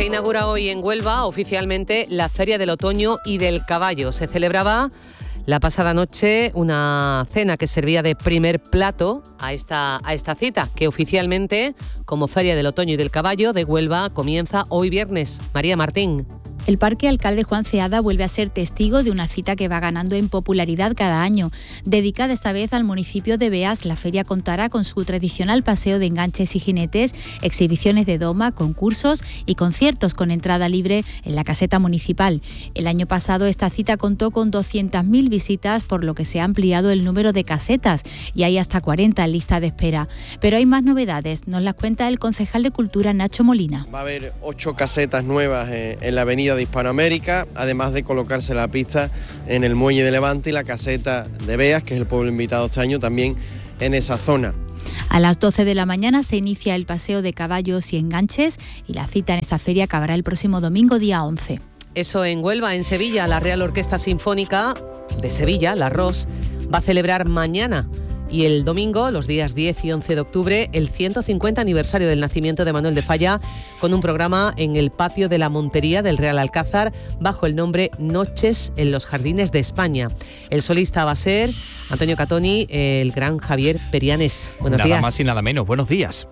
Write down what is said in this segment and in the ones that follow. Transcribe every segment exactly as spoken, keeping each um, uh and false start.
se inaugura hoy en Huelva oficialmente la Feria del Otoño y del Caballo. Se celebraba la pasada noche una cena que servía de primer plato a esta, a esta cita, que oficialmente, como Feria del Otoño y del Caballo de Huelva, comienza hoy viernes. María Martín. El Parque Alcalde Juan Ceada vuelve a ser testigo de una cita que va ganando en popularidad cada año. Dedicada esta vez al municipio de Beas, la feria contará con su tradicional paseo de enganches y jinetes, exhibiciones de doma, concursos y conciertos con entrada libre en la caseta municipal. El año pasado esta cita contó con doscientas mil visitas, por lo que se ha ampliado el número de casetas y hay hasta cuarenta en lista de espera. Pero hay más novedades, nos las cuenta el concejal de Cultura Nacho Molina. Va a haber ocho casetas nuevas en la avenida de Hispanoamérica, además de colocarse la pista en el muelle de Levante y la caseta de Beas, que es el pueblo invitado este año, también en esa zona. A las doce de la mañana se inicia el paseo de caballos y enganches y la cita en esta feria acabará el próximo domingo, día once. Eso en Huelva. En Sevilla, la Real Orquesta Sinfónica de Sevilla, la R O S, va a celebrar mañana y el domingo, los días diez y once de octubre, el ciento cincuenta aniversario del nacimiento de Manuel de Falla, con un programa en el patio de la Montería del Real Alcázar bajo el nombre Noches en los Jardines de España. El solista va a ser Antonio Catoni, el gran Javier Perianes. Buenos nada días. Nada más y nada menos. Buenos días.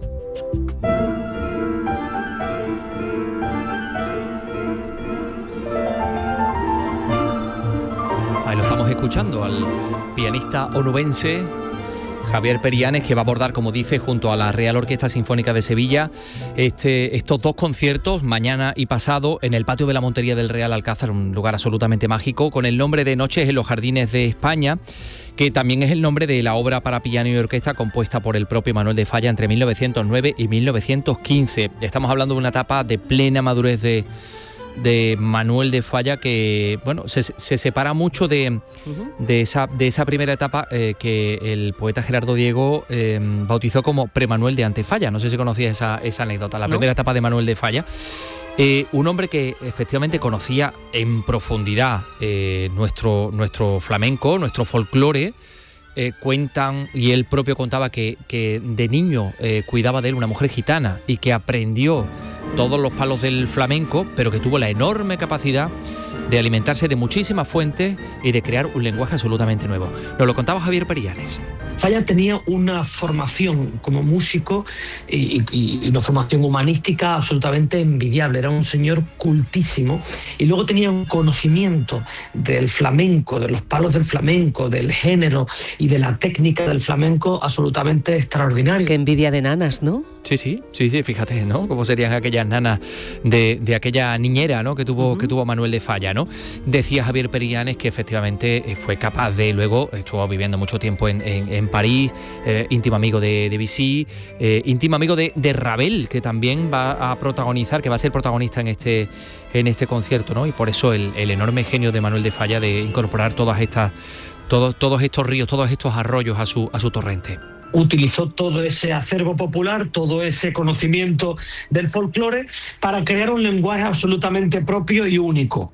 Ahí lo estamos escuchando al pianista onubense Javier Perianes, que va a abordar, como dice, junto a la Real Orquesta Sinfónica de Sevilla, este, estos dos conciertos, mañana y pasado, en el patio de la Montería del Real Alcázar, un lugar absolutamente mágico, con el nombre de Noches en los Jardines de España, que también es el nombre de la obra para piano y orquesta compuesta por el propio Manuel de Falla entre mil novecientos nueve y mil novecientos quince. Estamos hablando de una etapa de plena madurez de... de Manuel de Falla, que bueno se, se separa mucho de, uh-huh. de, esa, de esa primera etapa eh, que el poeta Gerardo Diego eh, bautizó como pre-Manuel de Antefalla. No sé si conocías esa, esa anécdota, la ¿No? primera etapa de Manuel de Falla. Eh, un hombre que efectivamente conocía en profundidad eh, nuestro, nuestro flamenco, nuestro folclore. Eh, cuentan, y él propio contaba que, que de niño eh, cuidaba de él una mujer gitana y que aprendió todos los palos del flamenco, pero que tuvo la enorme capacidad de alimentarse de muchísimas fuentes y de crear un lenguaje absolutamente nuevo. Nos lo contaba Javier Perianes. Falla tenía una formación como músico y, y, y una formación humanística absolutamente envidiable. Era un señor cultísimo y luego tenía un conocimiento del flamenco, de los palos del flamenco, del género y de la técnica del flamenco absolutamente extraordinario. Qué envidia de nanas, ¿no? Sí, sí, sí, sí, fíjate, ¿no? Cómo serían aquellas nanas de, de aquella niñera, ¿no? Que tuvo, uh-huh. que tuvo Manuel de Falla, ¿no? Decía Javier Perianes que efectivamente fue capaz de, luego estuvo viviendo mucho tiempo en, en, en París, eh, íntimo amigo de Debussy, eh, íntimo amigo de, de Ravel, que también va a protagonizar, que va a ser protagonista en este, en este concierto, ¿no? Y por eso el, el enorme genio de Manuel de Falla de incorporar todas estas, todos, todos estos ríos, todos estos arroyos a su, a su torrente. Utilizó todo ese acervo popular, todo ese conocimiento del folclore para crear un lenguaje absolutamente propio y único.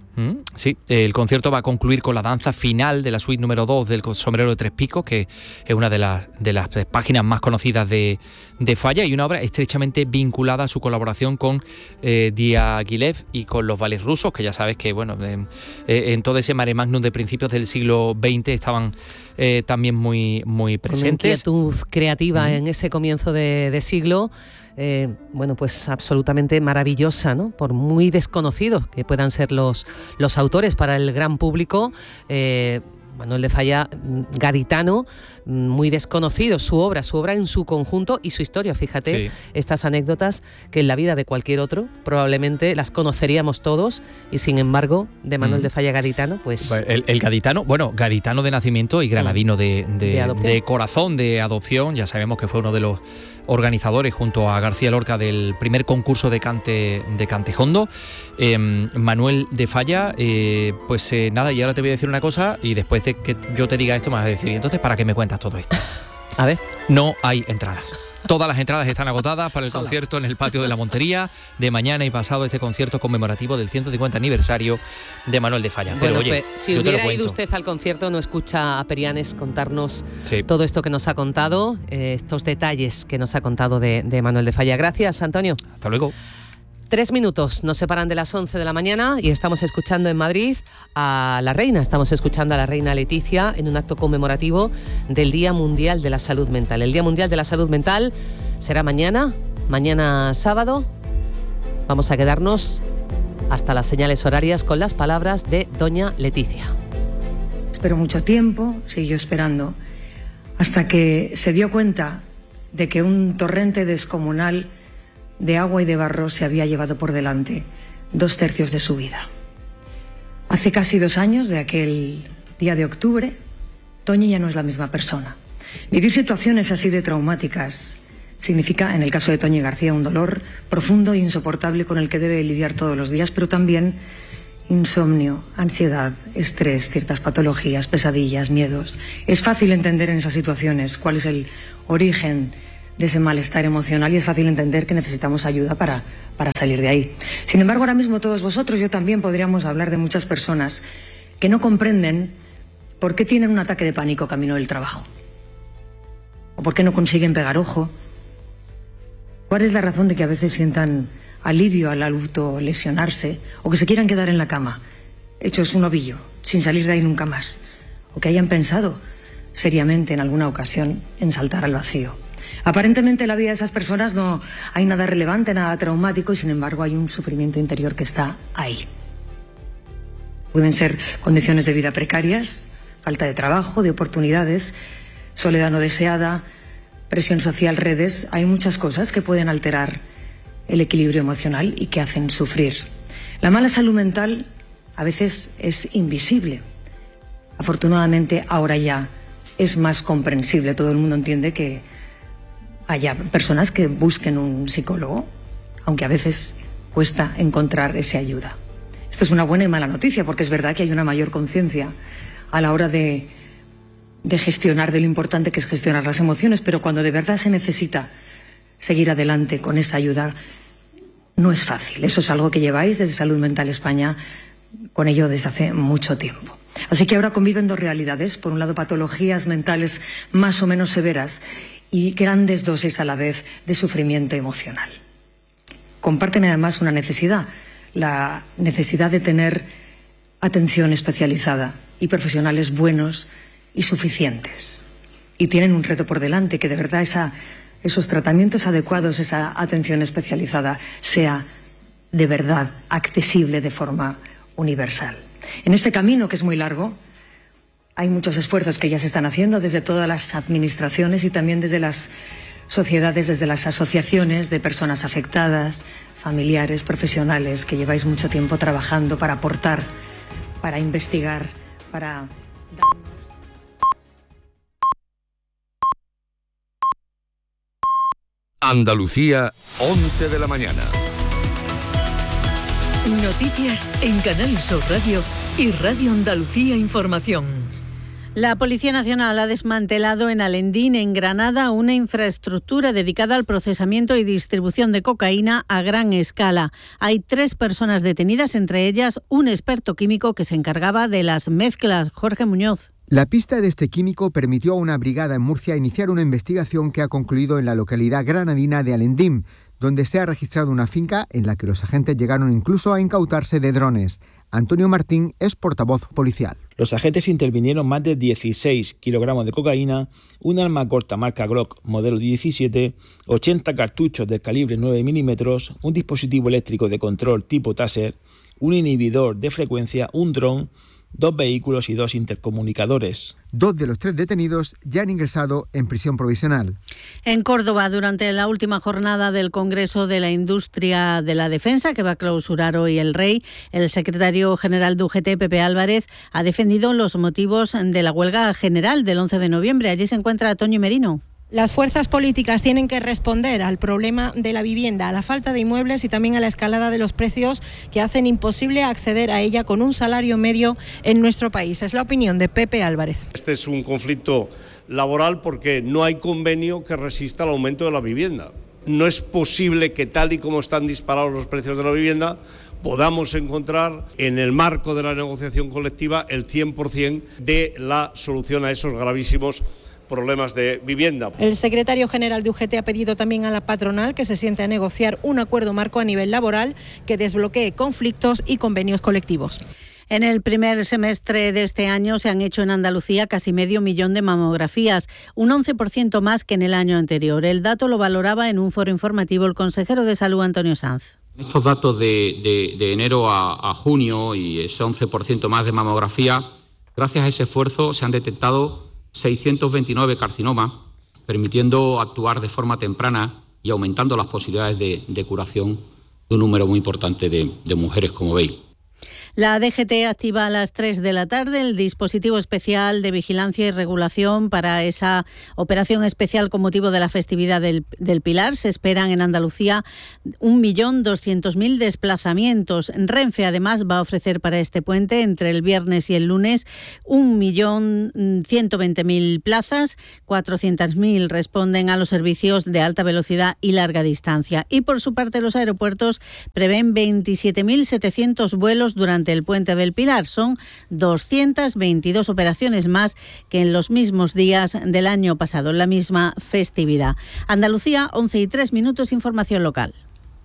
Sí, el concierto va a concluir con la danza final de la suite número dos del Sombrero de Tres Picos, que es una de las, de las páginas más conocidas de, de Falla, y una obra estrechamente vinculada a su colaboración con eh, Diaghilev y con los ballets rusos, que ya sabes que bueno eh, eh, en todo ese mare magnum de principios del siglo veinte estaban eh, también muy, muy presentes. Una inquietud creativa mm. en ese comienzo de, de siglo. Eh, bueno, pues absolutamente maravillosa, ¿no? Por muy desconocidos que puedan ser los, los autores para el gran público, eh, Manuel de Falla, gaditano, muy desconocido, su obra, su obra en su conjunto y su historia, fíjate, sí. Estas anécdotas que en la vida de cualquier otro probablemente las conoceríamos todos y sin embargo de Manuel mm. de Falla gaditano, pues... El, el gaditano, bueno, gaditano de nacimiento y granadino de, de, de, de corazón, de adopción, ya sabemos que fue uno de los organizadores junto a García Lorca del primer concurso de cante de cantejondo. eh, Manuel de Falla, eh, pues eh, nada, y ahora te voy a decir una cosa y después de que yo te diga esto me vas a decir, ¿y entonces para qué me cuentas todo esto? A ver. No hay entradas. Todas las entradas están agotadas para el Sola. concierto en el patio de la Montería de mañana y pasado, este concierto conmemorativo del ciento cincuenta aniversario de Manuel de Falla. Bueno, pero oye, pues, si hubiera ido usted al concierto, no escucha a Perianes contarnos sí. todo esto que nos ha contado, eh, estos detalles que nos ha contado de, de Manuel de Falla. Gracias, Antonio. Hasta luego. Tres minutos nos separan de las once de la mañana y estamos escuchando en Madrid a la reina, estamos escuchando a la reina Leticia en un acto conmemorativo del Día Mundial de la Salud Mental. El Día Mundial de la Salud Mental será mañana, mañana sábado. Vamos a quedarnos hasta las señales horarias con las palabras de doña Leticia. Esperó mucho tiempo, siguió esperando, hasta que se dio cuenta de que un torrente descomunal de agua y de barro se había llevado por delante dos tercios de su vida. Hace casi dos años de aquel día de octubre, Toñi ya no es la misma persona. Vivir situaciones así de traumáticas significa, en el caso de Toñi García, un dolor profundo e insoportable con el que debe lidiar todos los días, pero también insomnio, ansiedad, estrés, ciertas patologías, pesadillas, miedos. Es fácil entender en esas situaciones cuál es el origen de ese malestar emocional y es fácil entender que necesitamos ayuda para, para salir de ahí. Sin embargo, ahora mismo todos vosotros, yo también, podríamos hablar de muchas personas que no comprenden por qué tienen un ataque de pánico camino del trabajo, o por qué no consiguen pegar ojo. ¿Cuál es la razón de que a veces sientan alivio al autolesionarse o que se quieran quedar en la cama, hechos un ovillo, sin salir de ahí nunca más? O que hayan pensado seriamente en alguna ocasión en saltar al vacío. Aparentemente en la vida de esas personas no hay nada relevante, nada traumático, y sin embargo hay un sufrimiento interior que está ahí. Pueden ser condiciones de vida precarias, falta de trabajo, de oportunidades, soledad no deseada, presión social, redes. Hay muchas cosas que pueden alterar el equilibrio emocional y que hacen sufrir. La mala salud mental a veces es invisible. Afortunadamente ahora ya es más comprensible. Todo el mundo entiende que haya personas que busquen un psicólogo, aunque a veces cuesta encontrar esa ayuda. Esto es una buena y mala noticia, porque es verdad que hay una mayor conciencia a la hora de, de gestionar, de lo importante que es gestionar las emociones, pero cuando de verdad se necesita seguir adelante con esa ayuda, no es fácil. Eso es algo que lleváis desde Salud Mental España con ello desde hace mucho tiempo. Así que ahora conviven dos realidades. Por un lado, patologías mentales más o menos severas y grandes dosis a la vez de sufrimiento emocional. Comparten además una necesidad, la necesidad de tener atención especializada y profesionales buenos y suficientes. Y tienen un reto por delante, que de verdad esa, esos tratamientos adecuados, esa atención especializada, sea de verdad accesible de forma universal. En este camino, que es muy largo, hay muchos esfuerzos que ya se están haciendo desde todas las administraciones y también desde las sociedades, desde las asociaciones de personas afectadas, familiares, profesionales, que lleváis mucho tiempo trabajando para aportar, para investigar, para darnos... Andalucía, once de la mañana. Noticias en Canal Sur Radio y Radio Andalucía Información. La Policía Nacional ha desmantelado en Alendín, en Granada, una infraestructura dedicada al procesamiento y distribución de cocaína a gran escala. Hay tres personas detenidas, entre ellas un experto químico que se encargaba de las mezclas. Jorge Muñoz. La pista de este químico permitió a una brigada en Murcia iniciar una investigación que ha concluido en la localidad granadina de Alendín, donde se ha registrado una finca en la que los agentes llegaron incluso a incautarse de drones. Antonio Martín es portavoz policial. Los agentes intervinieron más de dieciséis kilogramos de cocaína, un arma corta marca Glock modelo diecisiete, ochenta cartuchos del calibre nueve milímetros, un dispositivo eléctrico de control tipo Taser, un inhibidor de frecuencia, un dron, dos vehículos y dos intercomunicadores. Dos de los tres detenidos ya han ingresado en prisión provisional. En Córdoba, durante la última jornada del Congreso de la Industria de la Defensa, que va a clausurar hoy el Rey, el secretario general de U G T, Pepe Álvarez, ha defendido los motivos de la huelga general del once de noviembre. Allí se encuentra Toñi Merino. Las fuerzas políticas tienen que responder al problema de la vivienda, a la falta de inmuebles y también a la escalada de los precios que hacen imposible acceder a ella con un salario medio en nuestro país. Es la opinión de Pepe Álvarez. Este es un conflicto laboral porque no hay convenio que resista al aumento de la vivienda. No es posible que, tal y como están disparados los precios de la vivienda, podamos encontrar en el marco de la negociación colectiva el cien por ciento de la solución a esos gravísimos problemas de vivienda. El secretario general de U G T ha pedido también a la patronal que se siente a negociar un acuerdo marco a nivel laboral que desbloquee conflictos y convenios colectivos. En el primer semestre de este año se han hecho en Andalucía casi medio millón de mamografías, un once por ciento más que en el año anterior. El dato lo valoraba en un foro informativo el consejero de Salud, Antonio Sanz. Estos datos de, de, de enero a, a junio y ese once por ciento más de mamografía, gracias a ese esfuerzo se han detectado seiscientos veintinueve carcinomas, permitiendo actuar de forma temprana y aumentando las posibilidades de, de curación de un número muy importante de, de mujeres, como veis. La D G T activa a las tres de la tarde el dispositivo especial de vigilancia y regulación para esa operación especial con motivo de la festividad del, del Pilar. Se esperan en Andalucía un millón doscientos mil desplazamientos. Renfe además va a ofrecer para este puente entre el viernes y el lunes un millón ciento veinte mil plazas, cuatrocientos mil responden a los servicios de alta velocidad y larga distancia. Y por su parte los aeropuertos prevén veintisiete mil setecientos vuelos durante el Puente del Pilar. Son doscientas veintidós operaciones más que en los mismos días del año pasado, en la misma festividad. Andalucía, once y tres minutos, información local.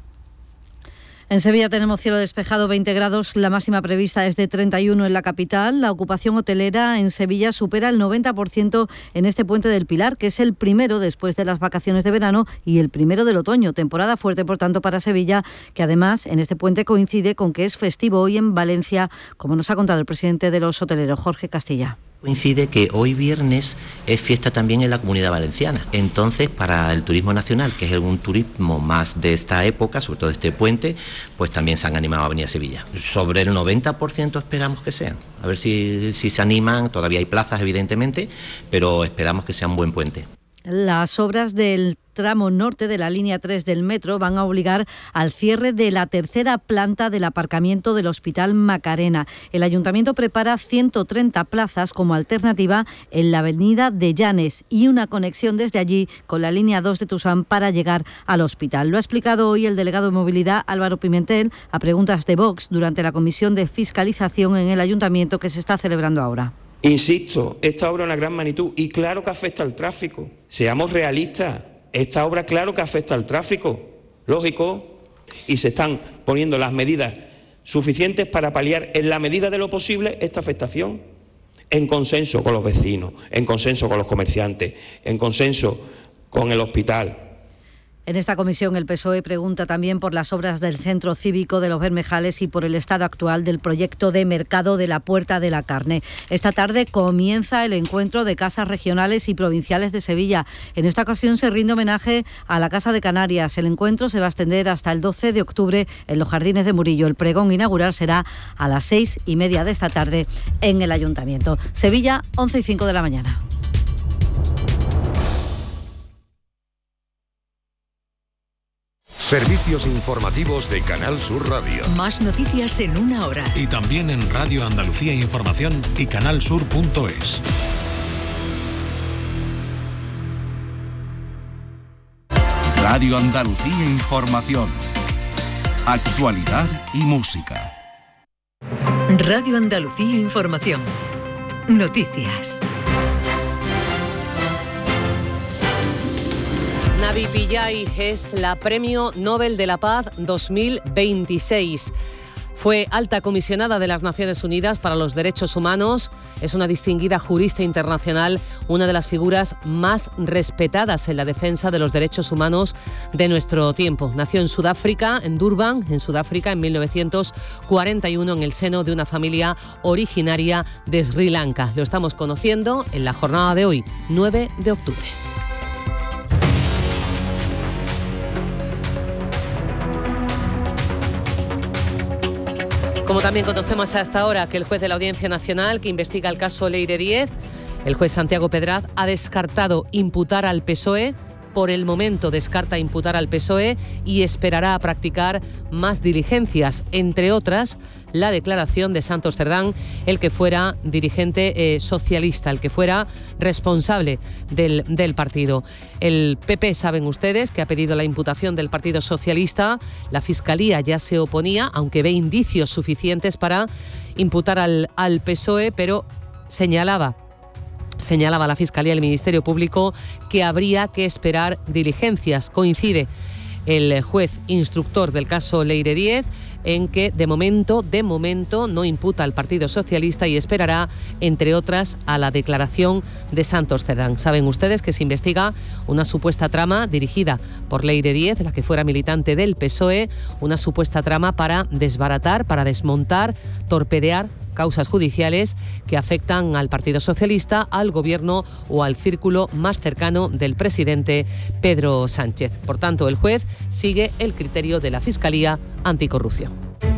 En Sevilla tenemos cielo despejado, veinte grados, la máxima prevista es de treinta y uno en la capital. La ocupación hotelera en Sevilla supera el noventa por ciento en este Puente del Pilar, que es el primero después de las vacaciones de verano y el primero del otoño. Temporada fuerte, por tanto, para Sevilla, que además en este puente coincide con que es festivo hoy en Valencia, como nos ha contado el presidente de los hoteleros, Jorge Castilla. Coincide que hoy viernes es fiesta también en la Comunidad Valenciana. Entonces, para el turismo nacional, que es un turismo más de esta época, sobre todo este puente, pues también se han animado a venir a Sevilla. Sobre el noventa por ciento esperamos que sean. A ver si, si se animan. Todavía hay plazas, evidentemente, pero esperamos que sea un buen puente. Las obras del tramo norte de la línea tres del metro van a obligar al cierre de la tercera planta del aparcamiento del Hospital Macarena. El Ayuntamiento prepara ciento treinta plazas como alternativa en la avenida de Llanes y una conexión desde allí con la línea dos de Tusán para llegar al hospital. Lo ha explicado hoy el delegado de Movilidad, Álvaro Pimentel, a preguntas de Vox durante la comisión de fiscalización en el Ayuntamiento que se está celebrando ahora. Insisto, esta obra es una gran magnitud y claro que afecta al tráfico. Seamos realistas, esta obra claro que afecta al tráfico, lógico, y se están poniendo las medidas suficientes para paliar en la medida de lo posible esta afectación, en consenso con los vecinos, en consenso con los comerciantes, en consenso con el hospital. En esta comisión el P S O E pregunta también por las obras del Centro Cívico de los Bermejales y por el estado actual del proyecto de mercado de la Puerta de la Carne. Esta tarde comienza el encuentro de casas regionales y provinciales de Sevilla. En esta ocasión se rinde homenaje a la Casa de Canarias. El encuentro se va a extender hasta el doce de octubre en los Jardines de Murillo. El pregón inaugural será a las seis y media de esta tarde en el Ayuntamiento. Sevilla, once y cinco de la mañana. Servicios informativos de Canal Sur Radio. Más noticias en una hora. Y también en Radio Andalucía Información y canalsur punto es. Radio Andalucía Información. Actualidad y música. Radio Andalucía Información. Noticias. Navi Pillay es la Premio Nobel de la Paz dos mil veintiséis. Fue alta comisionada de las Naciones Unidas para los Derechos Humanos. Es una distinguida jurista internacional, una de las figuras más respetadas en la defensa de los derechos humanos de nuestro tiempo. Nació en Sudáfrica, en Durban, en Sudáfrica, en mil novecientos cuarenta y uno, en el seno de una familia originaria de Sri Lanka. Lo estamos conociendo en la jornada de hoy, nueve de octubre. Como también conocemos hasta ahora que el juez de la Audiencia Nacional que investiga el caso Leire Díez, el juez Santiago Pedraz, ha descartado imputar al P S O E. Por el momento descarta imputar al P S O E y esperará a practicar más diligencias, entre otras la declaración de Santos Cerdán, el que fuera dirigente eh, socialista, el que fuera responsable del, del partido. El P P, saben ustedes, que ha pedido la imputación del Partido Socialista. La Fiscalía ya se oponía, aunque ve indicios suficientes para imputar al, al P S O E, pero señalaba Señalaba la Fiscalía y el Ministerio Público que habría que esperar diligencias. Coincide el juez instructor del caso Leire Díez en que de momento, de momento no imputa al Partido Socialista y esperará, entre otras, a la declaración de Santos Cerdán. Saben ustedes que se investiga una supuesta trama dirigida por Leire Díez, la que fuera militante del P S O E, una supuesta trama para desbaratar, para desmontar, torpedear causas judiciales que afectan al Partido Socialista, al Gobierno o al círculo más cercano del presidente Pedro Sánchez. Por tanto, el juez sigue el criterio de la Fiscalía Anticorrupción.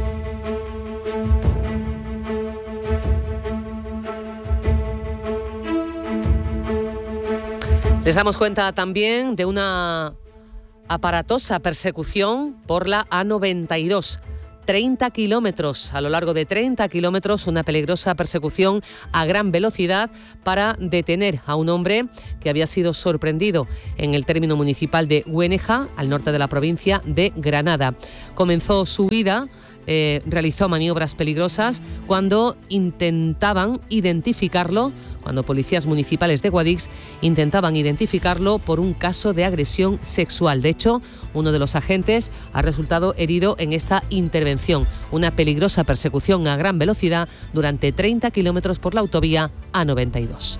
Les damos cuenta también de una aparatosa persecución por la A noventa y dos. treinta kilómetros, a lo largo de treinta kilómetros, una peligrosa persecución a gran velocidad para detener a un hombre que había sido sorprendido en el término municipal de Güeneja, al norte de la provincia de Granada. Comenzó su huida, eh, realizó maniobras peligrosas cuando intentaban identificarlo, cuando policías municipales de Guadix intentaban identificarlo por un caso de agresión sexual. De hecho, uno de los agentes ha resultado herido en esta intervención. Una peligrosa persecución a gran velocidad durante treinta kilómetros por la autovía A noventa y dos.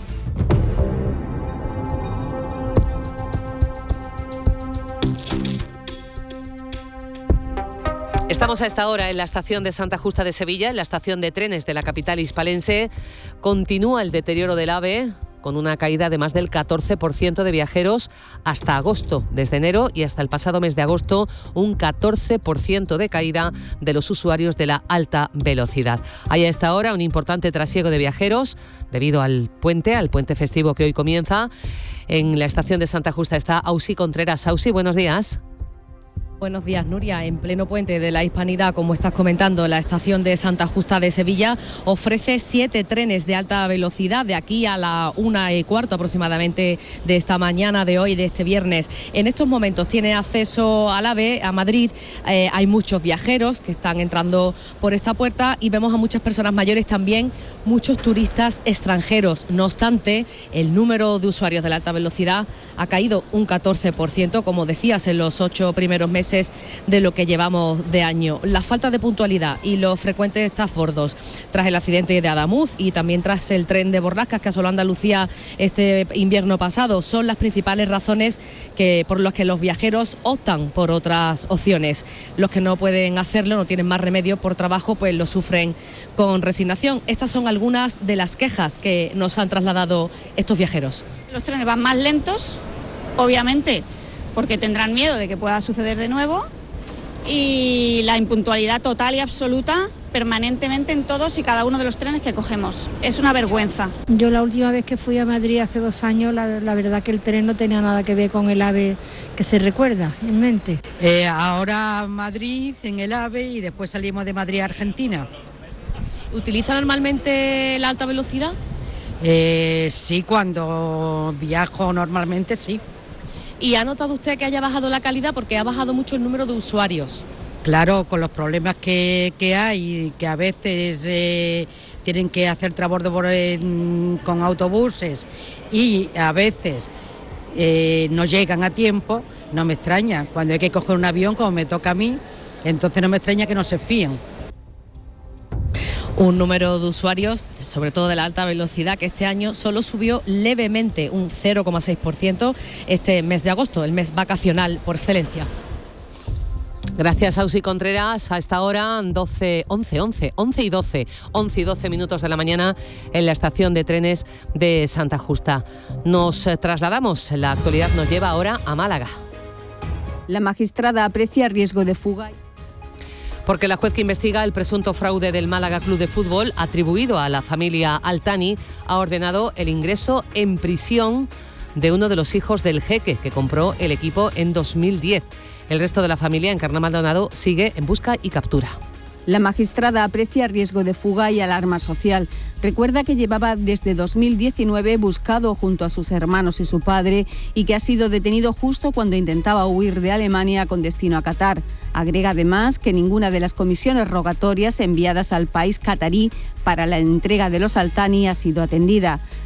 Estamos a esta hora en la estación de Santa Justa de Sevilla, en la estación de trenes de la capital hispalense. Continúa el deterioro del AVE, con una caída de más del catorce por ciento de viajeros hasta agosto. Desde enero y hasta el pasado mes de agosto, un catorce por ciento de caída de los usuarios de la alta velocidad. Hay a esta hora un importante trasiego de viajeros debido al puente, al puente festivo que hoy comienza. En la estación de Santa Justa está Ausi Contreras. Ausi, buenos días. Buenos días, Nuria. En pleno puente de la Hispanidad, como estás comentando, la estación de Santa Justa de Sevilla ofrece siete trenes de alta velocidad de aquí a la una y cuarto aproximadamente de esta mañana de hoy, de este viernes. En estos momentos tiene acceso al AVE, a Madrid. Eh, hay muchos viajeros que están entrando por esta puerta y vemos a muchas personas mayores, también muchos turistas extranjeros. No obstante, el número de usuarios de la alta velocidad ha caído un catorce por ciento, como decías, en los ocho primeros meses de lo que llevamos de año. La falta de puntualidad y los frecuentes trasbordos tras el accidente de Adamuz y también tras el tren de Borrascas que asoló Andalucía este invierno pasado son las principales razones que, por las que los viajeros optan por otras opciones. Los que no pueden hacerlo, no tienen más remedio por trabajo, pues lo sufren con resignación. Estas son algunas de las quejas que nos han trasladado estos viajeros. Los trenes van más lentos, obviamente, porque tendrán miedo de que pueda suceder de nuevo, y la impuntualidad total y absoluta permanentemente en todos y cada uno de los trenes que cogemos. Es una vergüenza. Yo la última vez que fui a Madrid hace dos años, la, la verdad que el tren no tenía nada que ver con el AVE que se recuerda en mente. Eh, ahora Madrid en el AVE y después salimos de Madrid a Argentina. ¿Utiliza normalmente la alta velocidad? Eh, sí, cuando viajo normalmente sí. ¿Y ha notado usted que haya bajado la calidad porque ha bajado mucho el número de usuarios? Claro, con los problemas que, que hay, que a veces eh, tienen que hacer transbordo por, eh, con autobuses y a veces eh, no llegan a tiempo, no me extraña. Cuando hay que coger un avión, como me toca a mí, entonces no me extraña que no se fíen. Un número de usuarios, sobre todo de la alta velocidad, que este año solo subió levemente, un cero coma seis por ciento, este mes de agosto, el mes vacacional por excelencia. Gracias, Ausi Contreras. A esta hora, doce, once, once, once y doce, once y doce minutos de la mañana en la estación de trenes de Santa Justa. Nos trasladamos, la actualidad nos lleva ahora a Málaga. La magistrada aprecia riesgo de fuga. Porque la juez que investiga el presunto fraude del Málaga Club de Fútbol atribuido a la familia Altani ha ordenado el ingreso en prisión de uno de los hijos del jeque que compró el equipo en dos mil diez. El resto de la familia en Carna Maldonado sigue en busca y captura. La magistrada aprecia riesgo de fuga y alarma social. Recuerda que llevaba desde dos mil diecinueve buscado junto a sus hermanos y su padre y que ha sido detenido justo cuando intentaba huir de Alemania con destino a Qatar. Agrega además que ninguna de las comisiones rogatorias enviadas al país catarí para la entrega de los Altani ha sido atendida.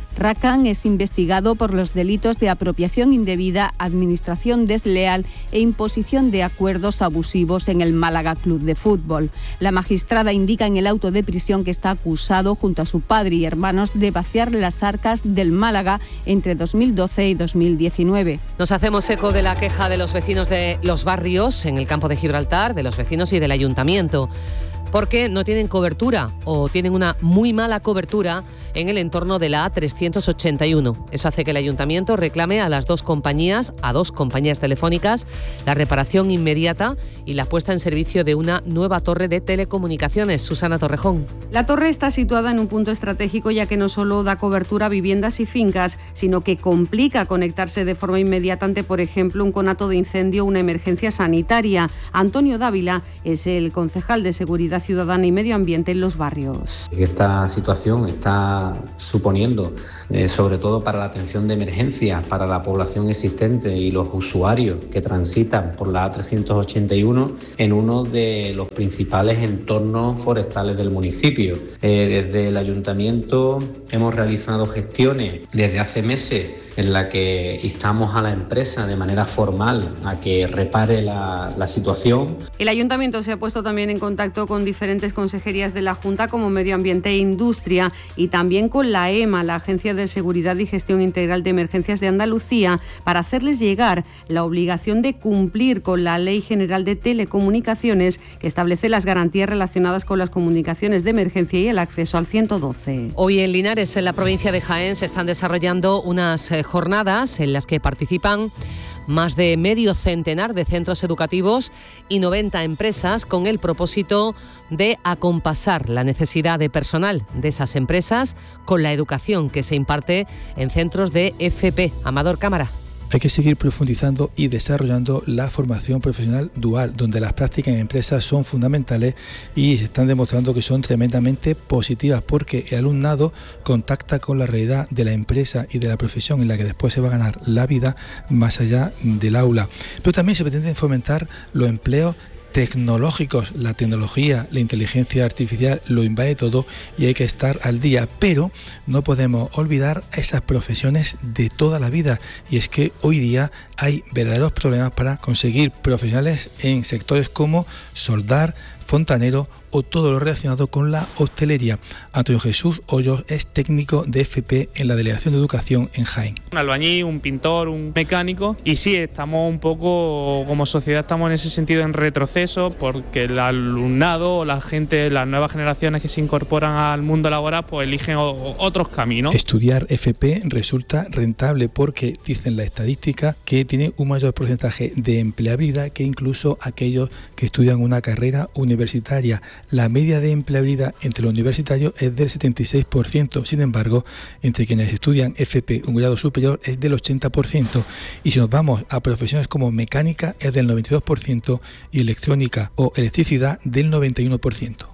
Rakan es investigado por los delitos de apropiación indebida, administración desleal e imposición de acuerdos abusivos en el Málaga Club de Fútbol. La magistrada indica en el auto de prisión que está acusado junto a su padre y hermanos de vaciar las arcas del Málaga entre dos mil doce y dos mil diecinueve. Nos hacemos eco de la queja de los vecinos de los barrios en el campo de Gibraltar, de los vecinos y del ayuntamiento, porque no tienen cobertura o tienen una muy mala cobertura en el entorno de la A trescientos ochenta y uno. Eso hace que el ayuntamiento reclame a las dos compañías, a dos compañías telefónicas, la reparación inmediata y la puesta en servicio de una nueva torre de telecomunicaciones. Susana Torrejón. La torre está situada en un punto estratégico, ya que no solo da cobertura a viviendas y fincas, sino que complica conectarse de forma inmediata ante, por ejemplo, un conato de incendio o una emergencia sanitaria. Antonio Dávila es el concejal de Seguridad Ciudadana y Medio Ambiente en los barrios. Esta situación está suponiendo, eh, sobre todo para la atención de emergencia, para la población existente y los usuarios que transitan por la A trescientos ochenta y uno en uno de los principales entornos forestales del municipio. Eh, desde el ayuntamiento hemos realizado gestiones desde hace meses en la que instamos a la empresa de manera formal a que repare la, la situación. El ayuntamiento se ha puesto también en contacto con diferentes consejerías de la Junta, como Medio Ambiente e Industria, y también con la E M A, la Agencia de Seguridad y Gestión Integral de Emergencias de Andalucía, para hacerles llegar la obligación de cumplir con la Ley General de Telecomunicaciones, que establece las garantías relacionadas con las comunicaciones de emergencia y el acceso al ciento doce. Hoy en Linares, en la provincia de Jaén, se están desarrollando unas eh, jornadas en las que participan más de medio centenar de centros educativos y noventa empresas, con el propósito de acompasar la necesidad de personal de esas empresas con la educación que se imparte en centros de F P. Amador Cámara. Hay que seguir profundizando y desarrollando la formación profesional dual, donde las prácticas en empresas son fundamentales y se están demostrando que son tremendamente positivas, porque el alumnado contacta con la realidad de la empresa y de la profesión en la que después se va a ganar la vida más allá del aula. Pero también se pretende fomentar los empleos tecnológicos. La tecnología, la inteligencia artificial lo invade todo y hay que estar al día, pero no podemos olvidar esas profesiones de toda la vida, y es que hoy día hay verdaderos problemas para conseguir profesionales en sectores como soldar, fontanero o todo lo relacionado con la hostelería. Antonio Jesús Hoyos es técnico de F P en la Delegación de Educación en Jaén. Un albañil, un pintor, un mecánico, y sí, estamos un poco, como sociedad estamos en ese sentido en retroceso, porque el alumnado, la gente, las nuevas generaciones que se incorporan al mundo laboral, pues eligen otros caminos. Estudiar F P resulta rentable porque dicen la estadística que tiene un mayor porcentaje de empleabilidad que incluso aquellos que estudian una carrera universitaria. La media de empleabilidad entre los universitarios es del setenta y seis por ciento, sin embargo, entre quienes estudian F P un grado superior es del ochenta por ciento, y si nos vamos a profesiones como mecánica es del noventa y dos por ciento y electrónica o electricidad del noventa y uno por ciento.